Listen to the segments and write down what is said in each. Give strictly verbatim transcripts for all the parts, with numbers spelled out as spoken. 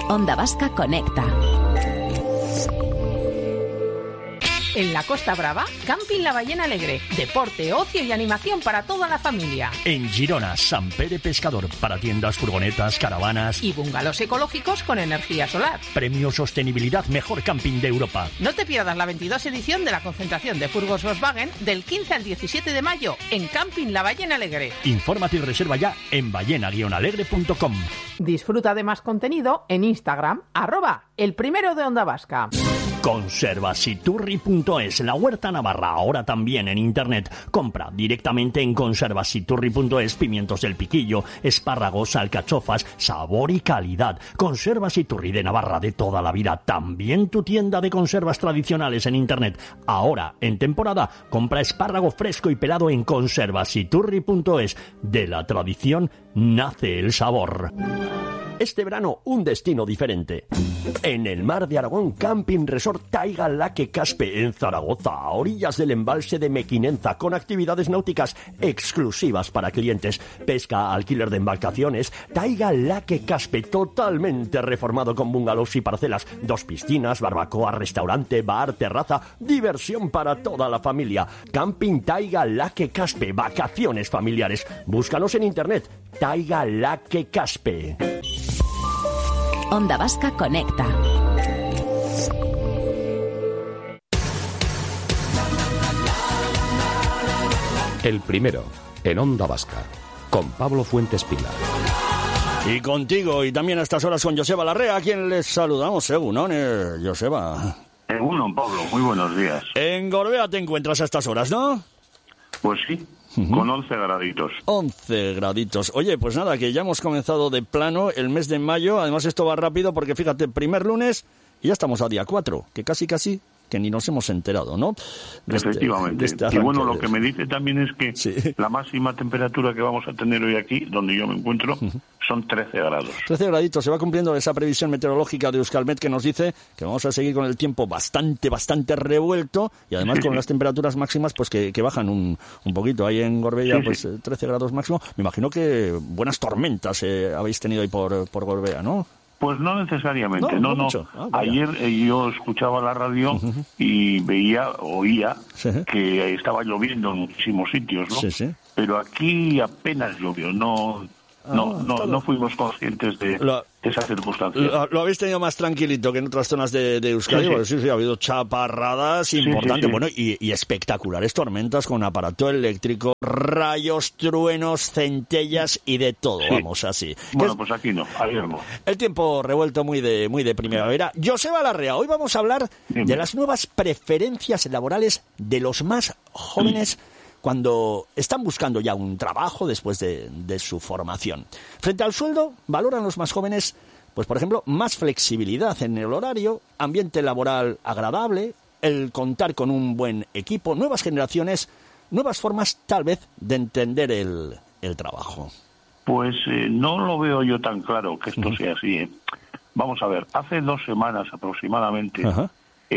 Onda Vasca Conecta. En la Costa Brava, Camping La Ballena Alegre. Deporte, ocio y animación para toda la familia. En Girona, Sant Pere Pescador, para tiendas, furgonetas, caravanas y bungalows ecológicos con energía solar. Premio Sostenibilidad Mejor Camping de Europa. No te pierdas la veintidós edición de la concentración de furgos Volkswagen del quince al diecisiete de mayo en Camping La Ballena Alegre. Infórmate y reserva ya en ballena guion alegre punto com. Disfruta de más contenido en Instagram, arroba el primero de Onda Vasca. Conservasiturri punto es, la huerta navarra, ahora también en internet. Compra directamente en conservasiturri punto es pimientos del piquillo, espárragos, alcachofas, sabor y calidad. Conservasiturri de Navarra de toda la vida, también tu tienda de conservas tradicionales en internet. Ahora, en temporada, compra espárrago fresco y pelado en conservasiturri punto es. De la tradición nace el sabor. Este verano, un destino diferente. En el Mar de Aragón, Camping Resort Taiga Laque Caspe, en Zaragoza, a orillas del embalse de Mequinenza, con actividades náuticas exclusivas para clientes, pesca, alquiler de embarcaciones. Taiga Laque Caspe, totalmente reformado con bungalows y parcelas, dos piscinas, barbacoa, restaurante, bar, terraza, diversión para toda la familia. Camping Taiga Laque Caspe, vacaciones familiares. Búscanos en internet, Taiga Laque Caspe. Onda Vasca Conecta. El primero, en Onda Vasca, con Pablo Fuentes Pila. Y contigo, y también a estas horas con Joseba Larrea, a quien les saludamos. Egunon, eh, Joseba. Egunon, Pablo, muy buenos días. En Gorbea te encuentras a estas horas, ¿no? Pues sí. Uh-huh. Con once graditos. once graditos. Oye, pues nada, que ya hemos comenzado de plano el mes de mayo. Además, esto va rápido porque, fíjate, primer lunes y ya estamos a día cuatro, que casi casi que ni nos hemos enterado, ¿no? De Efectivamente. Este, de este y bueno, lo que me dice también es que sí. La máxima temperatura que vamos a tener hoy aquí, donde yo me encuentro, uh-huh. son trece grados. trece graditos. Se va cumpliendo esa previsión meteorológica de Euskalmet que nos dice que vamos a seguir con el tiempo bastante, bastante revuelto y además sí, con sí. las temperaturas máximas pues que, que bajan un, un poquito. Ahí en Gorbea, sí, pues sí. trece grados máximo. Me imagino que buenas tormentas eh, habéis tenido ahí por, por Gorbea, ¿no? Pues no necesariamente, no, no. no. no. Ah, Ayer eh, yo escuchaba la radio uh-huh. y veía, oía sí. que estaba lloviendo en muchísimos sitios, ¿no? Sí, sí. Pero aquí apenas llovió, no... No, ah, no, no fuimos conscientes de, lo, de esa circunstancia. Lo, lo habéis tenido más tranquilito que en otras zonas de, de Euskadi, sí, sí. sí, sí, ha habido chaparradas sí, importantes, sí, sí. bueno, y, y espectaculares tormentas con aparato eléctrico, rayos, truenos, centellas y de todo, sí. vamos, así. Bueno, es, pues aquí no, ayer no. El tiempo revuelto muy de muy de primavera. Joseba Larrea, hoy vamos a hablar Dime. de las nuevas preferencias laborales de los más jóvenes sí. cuando están buscando ya un trabajo después de, de su formación. Frente al sueldo, valoran los más jóvenes, pues por ejemplo, más flexibilidad en el horario, ambiente laboral agradable, el contar con un buen equipo, nuevas generaciones, nuevas formas tal vez de entender el, el trabajo. Pues eh, no lo veo yo tan claro que esto uh-huh. sea así. ¿eh? Vamos a ver, hace dos semanas aproximadamente uh-huh.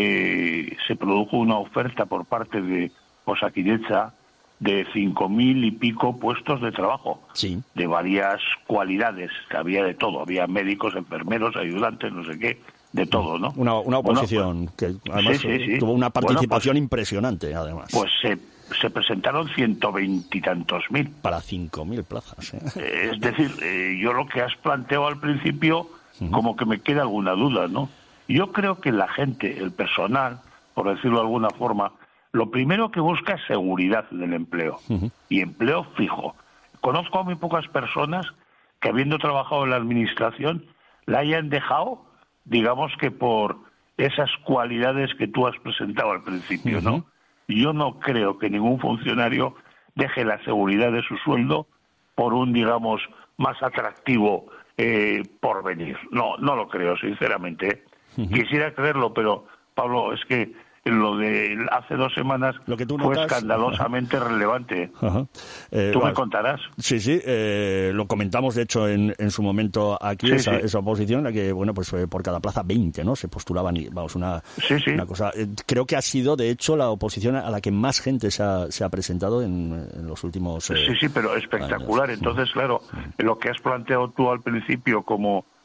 eh, se produjo una oferta por parte de Osakidetza de cinco mil y pico puestos de trabajo, sí. de varias cualidades, que había de todo, había médicos, enfermeros, ayudantes, no sé qué, de todo, ¿no? Una, una oposición bueno, pues, que además sí, sí, sí. tuvo una participación bueno, pues, impresionante, además. Pues se, se presentaron ciento veintitantos mil. Para cinco mil plazas. ¿eh? Es decir, eh, yo lo que has planteado al principio, uh-huh. como que me queda alguna duda, ¿no? Yo creo que la gente, el personal, por decirlo de alguna forma, lo primero que busca es seguridad del empleo uh-huh. y empleo fijo. Conozco a muy pocas personas que, habiendo trabajado en la administración, la hayan dejado, digamos que por esas cualidades que tú has presentado al principio, uh-huh. ¿no? Yo no creo que ningún funcionario deje la seguridad de su sueldo por un, digamos, más atractivo eh, porvenir. No, no lo creo, sinceramente. Uh-huh. Quisiera creerlo, pero, Pablo, es que lo de hace dos semanas lo que tú fue notas, escandalosamente ajá. relevante. Ajá. Eh, tú bueno, me contarás. Sí, sí, eh, lo comentamos de hecho en, en su momento aquí, sí, esa, sí. esa oposición, en la que, bueno, pues por cada plaza veinte, ¿no? Se postulaban y, vamos, una, sí, sí. una cosa. Eh, creo que ha sido, de hecho, la oposición a la que más gente se ha, se ha presentado en, en los últimos eh, Sí, sí, pero espectacular. Años. Entonces, claro, lo que has planteado tú al principio como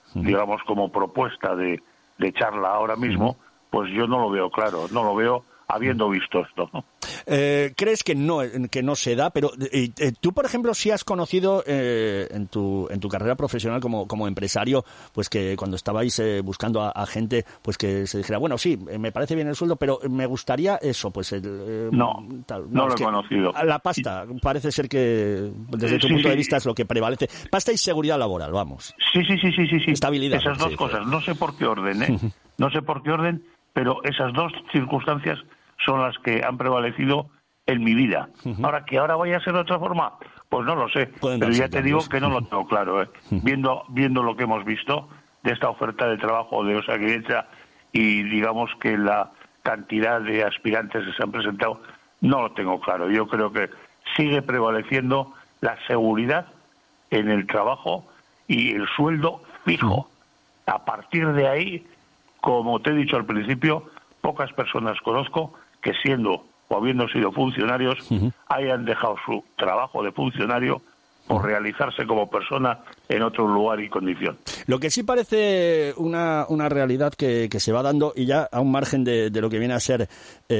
digamos, como propuesta de, de charla ahora mismo, pues yo no lo veo claro, no lo veo habiendo visto esto, ¿no? Eh, ¿Crees que no que no se da? Pero eh, eh, tú, por ejemplo, sí has conocido eh, en tu en tu carrera profesional como, como empresario, pues que cuando estabais eh, buscando a, a gente, pues que se dijera, bueno, sí, me parece bien el sueldo, pero me gustaría eso, pues... El, eh, no, tal. no, no lo es he conocido. La pasta, parece ser que desde eh, tu sí, punto sí. de vista es lo que prevalece. Pasta y seguridad laboral, vamos. Sí, sí, sí, sí, sí. sí. Estabilidad. Esas dos sí, cosas, sí. no sé por qué orden, ¿eh? No sé por qué orden, pero esas dos circunstancias son las que han prevalecido en mi vida. Uh-huh. Ahora, que ahora vaya a ser de otra forma, pues no lo sé. Pueden pero ya te cambios. digo que no lo tengo claro, ¿eh? Uh-huh. Viendo viendo lo que hemos visto de esta oferta de trabajo de Osakidetza y digamos que la cantidad de aspirantes que se han presentado, no lo tengo claro. Yo creo que sigue prevaleciendo la seguridad en el trabajo y el sueldo fijo. Uh-huh. A partir de ahí, como te he dicho al principio, pocas personas conozco que siendo o habiendo sido funcionarios uh-huh. hayan dejado su trabajo de funcionario por realizarse como persona en otro lugar y condición. Lo que sí parece una, una realidad que, que se va dando, y ya a un margen de, de lo que viene a ser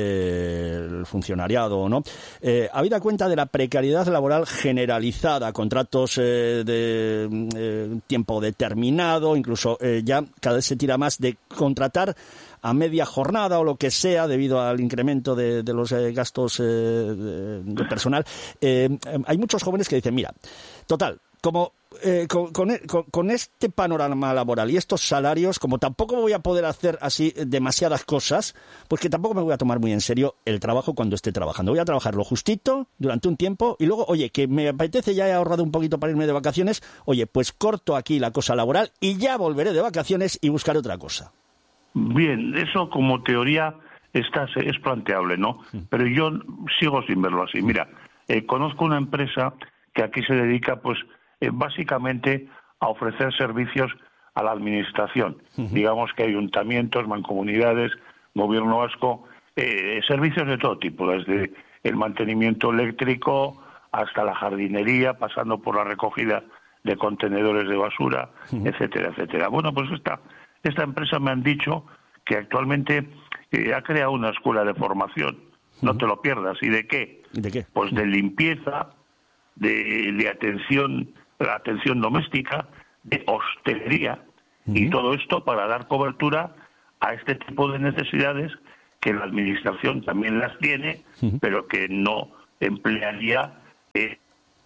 eh, el funcionariado, ¿no? Eh, habida cuenta de la precariedad laboral generalizada, contratos eh, de eh, tiempo determinado, incluso eh, ya cada vez se tira más de contratar a media jornada o lo que sea debido al incremento de, de los eh, gastos eh, de, de personal. Eh, hay muchos jóvenes que dicen, mira, total, como eh, con, con, con este panorama laboral y estos salarios, como tampoco voy a poder hacer así demasiadas cosas, pues que tampoco me voy a tomar muy en serio el trabajo cuando esté trabajando. Voy a trabajar lo justito durante un tiempo y luego, oye, que me apetece, ya he ahorrado un poquito para irme de vacaciones, oye, pues corto aquí la cosa laboral y ya volveré de vacaciones y buscaré otra cosa. Bien, eso como teoría está, es planteable, ¿no? Pero yo sigo sin verlo así. Mira, eh, conozco una empresa que aquí se dedica, pues, eh, básicamente a ofrecer servicios a la administración. Uh-huh. Digamos que ayuntamientos, mancomunidades, gobierno vasco, eh, servicios de todo tipo, desde el mantenimiento eléctrico hasta la jardinería, pasando por la recogida de contenedores de basura, uh-huh. etcétera, etcétera. Bueno, pues esta... Esta empresa me han dicho que actualmente eh, ha creado una escuela de formación. No uh-huh. te lo pierdas. ¿Y de qué? ¿De qué? Pues de limpieza, de, de atención, atención doméstica, de hostelería. Uh-huh. Y todo esto para dar cobertura a este tipo de necesidades que la administración también las tiene, uh-huh. pero que no emplearía... Eh,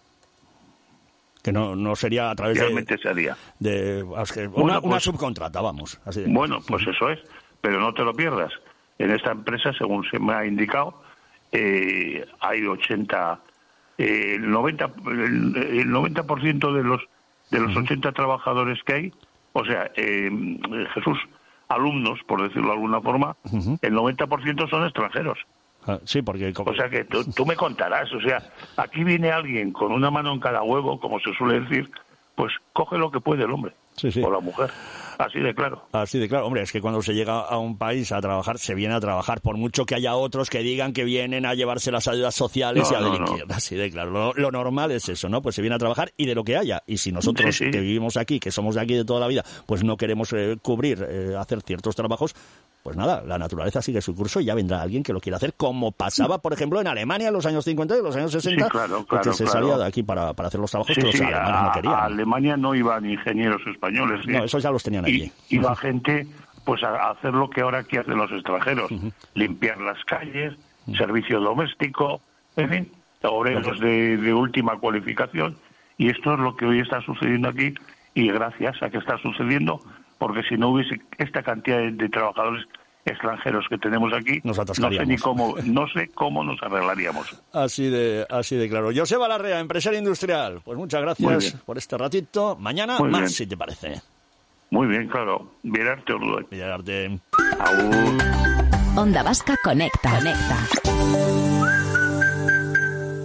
que no no sería a través Realmente de, sería. de una, bueno, pues, una subcontrata, vamos. Así de... Bueno, pues eso es, pero no te lo pierdas. En esta empresa, según se me ha indicado, eh, hay ochenta, eh, el noventa, el, el noventa por ciento de los de los uh-huh. ochenta trabajadores que hay, o sea, eh, Jesús, alumnos, por decirlo de alguna forma, uh-huh. el noventa por ciento son extranjeros. Ah, sí, porque... O sea que tú, tú me contarás, o sea, aquí viene alguien con una mano en cada huevo, como se suele decir, pues coge lo que puede el hombre, sí, sí. o la mujer, así de claro. Así de claro, hombre, es que cuando se llega a un país a trabajar, se viene a trabajar, por mucho que haya otros que digan que vienen a llevarse las ayudas sociales no, y a delinquir, no. Así de claro. Lo, lo normal es eso, ¿no? Pues se viene a trabajar y de lo que haya, y si nosotros sí, sí. que vivimos aquí, que somos de aquí de toda la vida, pues no queremos eh, cubrir, eh, hacer ciertos trabajos, pues nada, la naturaleza sigue su curso y ya vendrá alguien que lo quiera hacer, como pasaba, por ejemplo, en Alemania en los años cincuenta y los años sesenta, sí, claro, porque claro, se claro. salía de aquí para, para hacer los trabajos sí, que los sí, alemanes a, no querían. A Alemania no iban ingenieros españoles. ¿sí? No, esos ya los tenían allí. Y, iba gente pues a hacer lo que ahora aquí hacen los extranjeros, uh-huh. limpiar las calles, uh-huh. servicio doméstico, en fin, obreros de, de última cualificación. Y esto es lo que hoy está sucediendo aquí, y gracias a que está sucediendo, porque si no hubiese esta cantidad de, de trabajadores extranjeros que tenemos aquí, nos no sé ni cómo, no sé cómo nos arreglaríamos. Así de, así de claro. Joseba Larrea, empresario industrial. Pues muchas gracias por este ratito. Mañana Muy más, bien. si te parece. Muy bien, claro. Virarte, Orduy. Virarte. Aún. Onda Vasca Conecta. Conecta.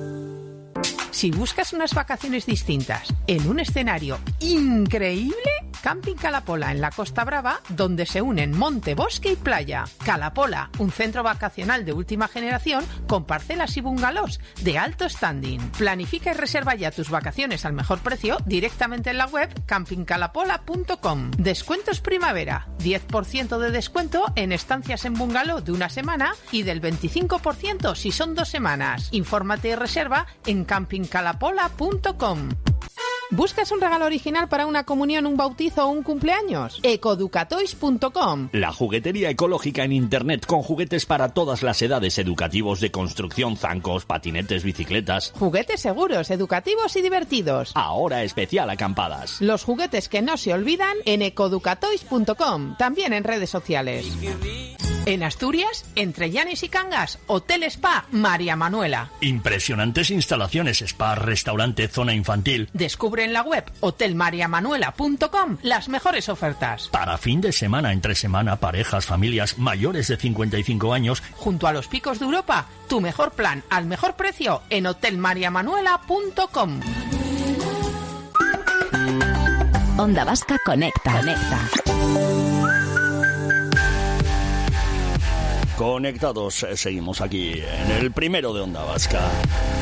Si buscas unas vacaciones distintas en un escenario increíble, Camping Calapola en la Costa Brava, donde se unen monte, bosque y playa. Calapola, un centro vacacional de última generación con parcelas y bungalows de alto standing. Planifica y reserva ya tus vacaciones al mejor precio directamente en la web camping calapola punto com. Descuentos primavera, diez por ciento de descuento en estancias en bungalow de una semana y del veinticinco por ciento si son dos semanas. Infórmate y reserva en camping calapola punto com. ¿Buscas un regalo original para una comunión, un bautizo o un cumpleaños? ecoeducatoys punto com. La juguetería ecológica en Internet con juguetes para todas las edades, educativos, de construcción, zancos, patinetes, bicicletas. Juguetes seguros, educativos y divertidos. Ahora especial acampadas. Los juguetes que no se olvidan en ecoeducatoys punto com, también en redes sociales. En Asturias, entre Llanes y Cangas, Hotel Spa María Manuela. Impresionantes instalaciones, spa, restaurante, zona infantil. Descubre en la web hotel maría manuela punto com las mejores ofertas. Para fin de semana, entre semana, parejas, familias mayores de cincuenta y cinco años. Junto a los picos de Europa, tu mejor plan al mejor precio en hotel maría manuela punto com. Onda Vasca Conecta. Conecta. Conectados, seguimos aquí en el primero de Onda Vasca.